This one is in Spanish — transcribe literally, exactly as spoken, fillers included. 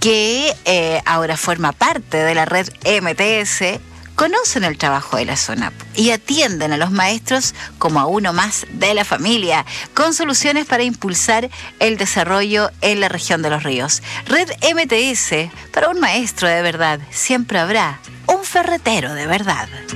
que eh, ahora forma parte de la red M T S, conocen el trabajo de la SONAP y atienden a los maestros como a uno más de la familia, con soluciones para impulsar el desarrollo en la región de Los Ríos. Red M T S, para un maestro de verdad, siempre habrá un ferretero de verdad.